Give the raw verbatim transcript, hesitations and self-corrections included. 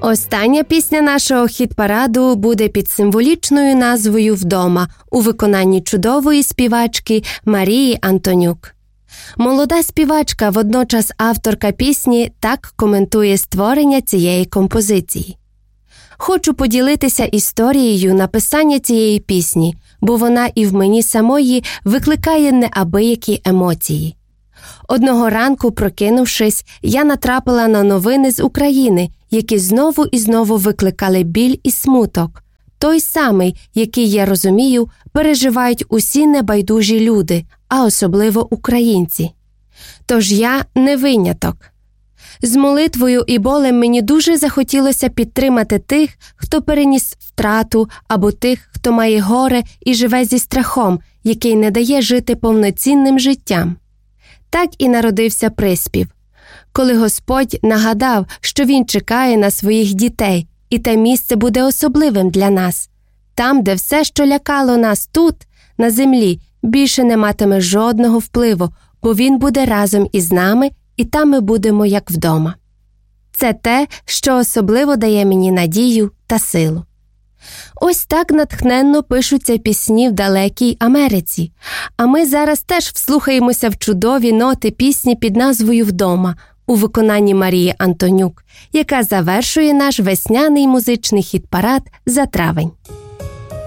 Остання пісня нашого хіт-параду буде під символічною назвою «Вдома» у виконанні чудової співачки Марії Антонюк. Молода співачка, водночас авторка пісні, так коментує створення цієї композиції. Хочу поділитися історією написання цієї пісні, бо вона і в мені самої викликає неабиякі емоції. Одного ранку, прокинувшись, я натрапила на новини з України, які знову і знову викликали біль і смуток. Той самий, який, я розумію, переживають усі небайдужі люди, а особливо українці. Тож я не виняток. З молитвою і болем мені дуже захотілося підтримати тих, хто переніс втрату, або тих, хто має горе і живе зі страхом, який не дає жити повноцінним життям. Так і народився приспів. Коли Господь нагадав, що Він чекає на своїх дітей, і те місце буде особливим для нас. Там, де все, що лякало нас тут, на землі, більше не матиме жодного впливу, бо Він буде разом із нами, і там ми будемо як вдома. Це те, що особливо дає мені надію та силу. Ось так натхненно пишуться пісні в далекій Америці, а ми зараз теж вслухаємося в чудові ноти пісні під назвою «Вдома» у виконанні Марії Антонюк, яка завершує наш весняний музичний хіт-парад за травень.